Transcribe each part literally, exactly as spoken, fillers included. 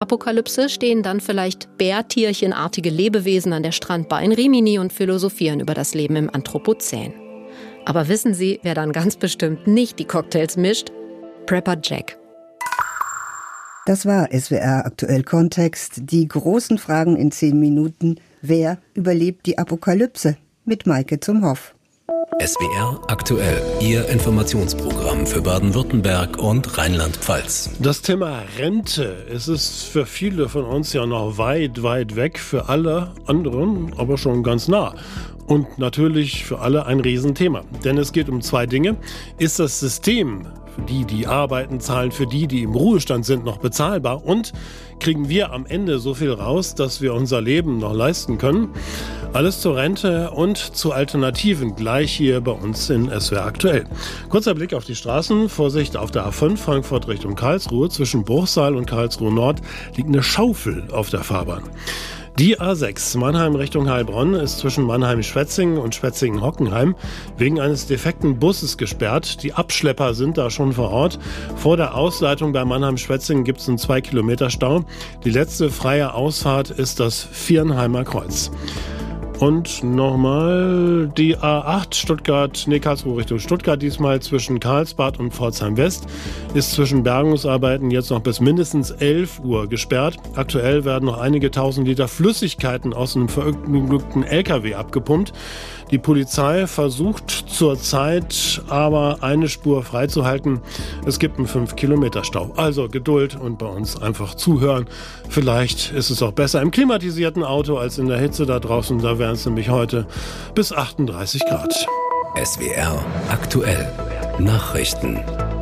Zombie-Apokalypse stehen dann vielleicht bärtierchenartige Lebewesen an der Strandbar in Rimini und philosophieren über das Leben im Anthropozän. Aber wissen Sie, wer dann ganz bestimmt nicht die Cocktails mischt? Prepper Jack. Das war S W R Aktuell Kontext. Die großen Fragen in zehn Minuten. Wer überlebt die Apokalypse? Mit Maike zum Hoff. S W R Aktuell, Ihr Informationsprogramm für Baden-Württemberg und Rheinland-Pfalz. Das Thema Rente, es ist für viele von uns ja noch weit, weit weg, für alle anderen aber schon ganz nah. Und natürlich für alle ein Riesenthema. Denn es geht um zwei Dinge. Ist das System für die, die arbeiten, zahlen für die, die im Ruhestand sind, noch bezahlbar? Und kriegen wir am Ende so viel raus, dass wir unser Leben noch leisten können? Alles zur Rente und zu Alternativen gleich hier bei uns in S W R Aktuell. Kurzer Blick auf die Straßen. Vorsicht auf der A fünf Frankfurt Richtung Karlsruhe. Zwischen Bruchsal und Karlsruhe Nord liegt eine Schaufel auf der Fahrbahn. Die A sechs Mannheim Richtung Heilbronn ist zwischen Mannheim-Schwetzingen und Schwetzingen-Hockenheim wegen eines defekten Busses gesperrt. Die Abschlepper sind da schon vor Ort. Vor der Ausleitung bei Mannheim-Schwetzingen gibt es einen zwei Kilometer Stau. Die letzte freie Ausfahrt ist das Viernheimer Kreuz. Und nochmal die A acht Stuttgart, nee, Karlsruhe Richtung Stuttgart, diesmal zwischen Karlsbad und Pforzheim West, ist zwischen Bergungsarbeiten jetzt noch bis mindestens elf Uhr gesperrt. Aktuell werden noch einige tausend Liter Flüssigkeiten aus einem verunglückten L K W abgepumpt. Die Polizei versucht zurzeit aber eine Spur freizuhalten. Es gibt einen fünf Kilometer Stau. Also Geduld und bei uns einfach zuhören. Vielleicht ist es auch besser im klimatisierten Auto als in der Hitze da draußen. Da wären es nämlich heute bis achtunddreißig Grad. S W R Aktuell Nachrichten.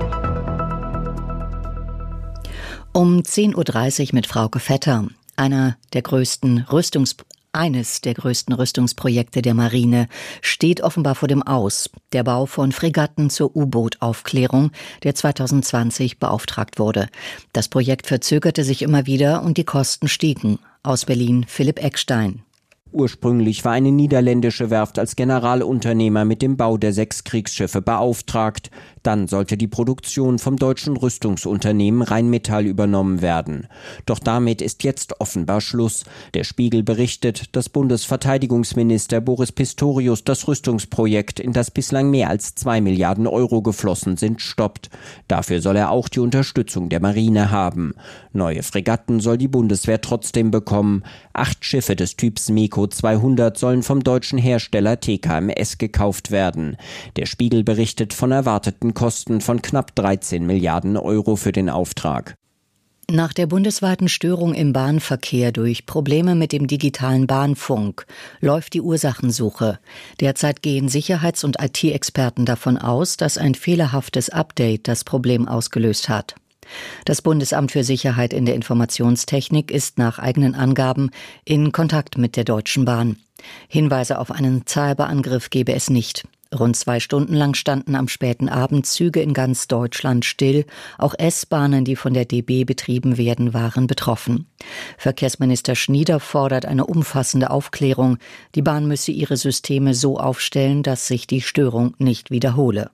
Um zehn Uhr dreißig mit Frauke Vetter. Einer der größten Rüstungs Eines der größten Rüstungsprojekte der Marine steht offenbar vor dem Aus. Der Bau von Fregatten zur U-Boot-Aufklärung, der zweitausendzwanzig beauftragt wurde. Das Projekt verzögerte sich immer wieder und die Kosten stiegen. Aus Berlin Philipp Eckstein. Ursprünglich war eine niederländische Werft als Generalunternehmer mit dem Bau der sechs Kriegsschiffe beauftragt. Dann sollte die Produktion vom deutschen Rüstungsunternehmen Rheinmetall übernommen werden. Doch damit ist jetzt offenbar Schluss. Der Spiegel berichtet, dass Bundesverteidigungsminister Boris Pistorius das Rüstungsprojekt, in das bislang mehr als zwei Milliarden Euro geflossen sind, stoppt. Dafür soll er auch die Unterstützung der Marine haben. Neue Fregatten soll die Bundeswehr trotzdem bekommen. Acht Schiffe des Typs MEKO zweihundert sollen vom deutschen Hersteller T K M S gekauft werden. Der Spiegel berichtet von erwarteten Kosten von knapp dreizehn Milliarden Euro für den Auftrag. Nach der bundesweiten Störung im Bahnverkehr durch Probleme mit dem digitalen Bahnfunk läuft die Ursachensuche. Derzeit gehen Sicherheits- und I T-Experten davon aus, dass ein fehlerhaftes Update das Problem ausgelöst hat. Das Bundesamt für Sicherheit in der Informationstechnik ist nach eigenen Angaben in Kontakt mit der Deutschen Bahn. Hinweise auf einen Cyberangriff gebe es nicht. Rund zwei Stunden lang standen am späten Abend Züge in ganz Deutschland still. Auch S-Bahnen, die von der D B betrieben werden, waren betroffen. Verkehrsminister Schnieder fordert eine umfassende Aufklärung. Die Bahn müsse ihre Systeme so aufstellen, dass sich die Störung nicht wiederhole.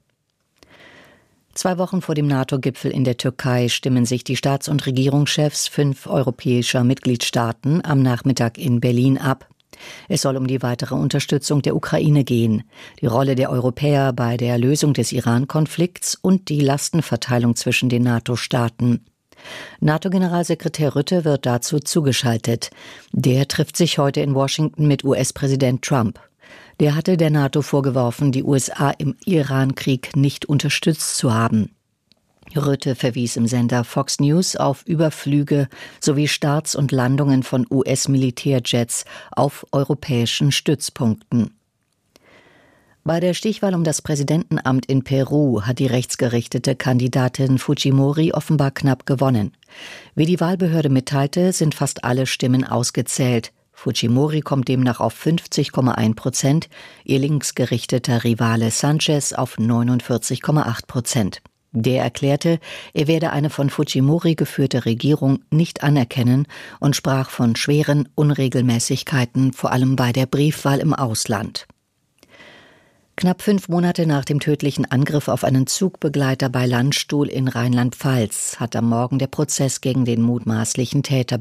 Zwei Wochen vor dem NATO-Gipfel in der Türkei stimmen sich die Staats- und Regierungschefs fünf europäischer Mitgliedstaaten am Nachmittag in Berlin ab. Es soll um die weitere Unterstützung der Ukraine gehen, die Rolle der Europäer bei der Lösung des Iran-Konflikts und die Lastenverteilung zwischen den NATO-Staaten. NATO-Generalsekretär Rutte wird dazu zugeschaltet. Der trifft sich heute in Washington mit U S-Präsident Trump. Der hatte der NATO vorgeworfen, die U S A im Iran-Krieg nicht unterstützt zu haben. Rutte verwies im Sender Fox News auf Überflüge sowie Starts und Landungen von U S-Militärjets auf europäischen Stützpunkten. Bei der Stichwahl um das Präsidentenamt in Peru hat die rechtsgerichtete Kandidatin Fujimori offenbar knapp gewonnen. Wie die Wahlbehörde mitteilte, sind fast alle Stimmen ausgezählt. Fujimori kommt demnach auf fünfzig Komma eins Prozent, ihr linksgerichteter Rivale Sanchez auf neunundvierzig Komma acht Prozent. Der erklärte, er werde eine von Fujimori geführte Regierung nicht anerkennen und sprach von schweren Unregelmäßigkeiten, vor allem bei der Briefwahl im Ausland. Knapp fünf Monate nach dem tödlichen Angriff auf einen Zugbegleiter bei Landstuhl in Rheinland-Pfalz hat am Morgen der Prozess gegen den mutmaßlichen Täter